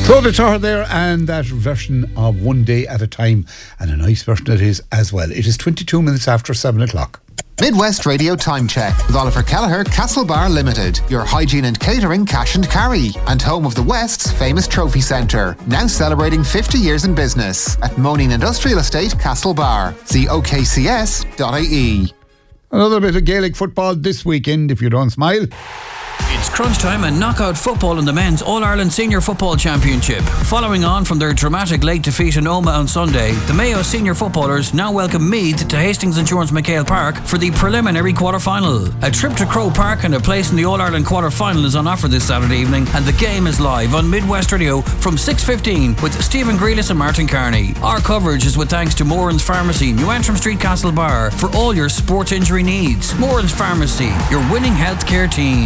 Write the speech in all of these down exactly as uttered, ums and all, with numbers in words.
So the tour there, and that version of One Day at a Time, and a nice version it is as well. It is twenty-two minutes after seven o'clock. Midwest Radio Time Check with Oliver Kelleher, Castlebar Limited, your hygiene and catering cash and carry, and home of the West's famous trophy centre, now celebrating fifty years in business at Moaning Industrial Estate, Castlebar. See o k c s dot i e. Another bit of Gaelic football this weekend, if you don't smile. It's crunch time and knockout football in the men's All-Ireland Senior Football Championship. Following on from their dramatic late defeat in Omagh on Sunday, the Mayo senior footballers now welcome Meath to Hastings Insurance McHale Park for the preliminary quarter-final. A trip to Croke Park and a place in the All-Ireland quarter-final is on offer this Saturday evening, and the game is live on Midwest Radio from six fifteen with Stephen Grealis and Martin Carney. Our coverage is with thanks to Moran's Pharmacy, New Antrim Street, Castlebar, for all your sports injury needs. Moran's Pharmacy, your winning healthcare team.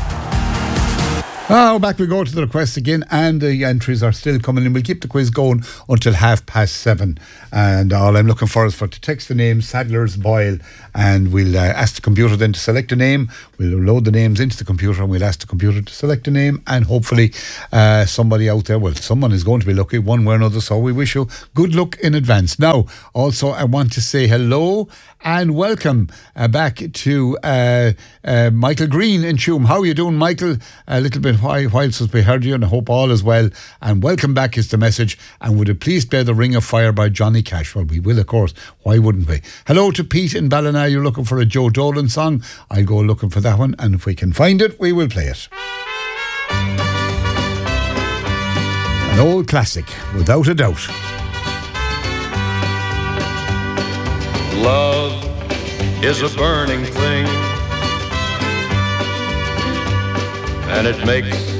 Now back we go to the requests again, and the entries are still coming in. We'll keep the quiz going until half past seven, and all I'm looking for is for to text the name Sadler's Boyle, and we'll uh, ask the computer then to select a name. We'll load the names into the computer and we'll ask the computer to select a name, and hopefully uh, somebody out there, well, someone is going to be lucky one way or another, so we wish you good luck in advance. Now also I want to say hello and welcome uh, back to uh, uh, Michael Green in Tuam. How are you doing, Michael? A little bit while, while since we heard you, and I hope all is well. And welcome back is the message. And would it please play The Ring of Fire by Johnny Cash? Well, we will, of course. Why wouldn't we? Hello to Pete in Ballina. You're looking for a Joe Dolan song. I'll go looking for that one, and if we can find it, we will play it. An old classic, without a doubt. Love is a burning thing, and it makes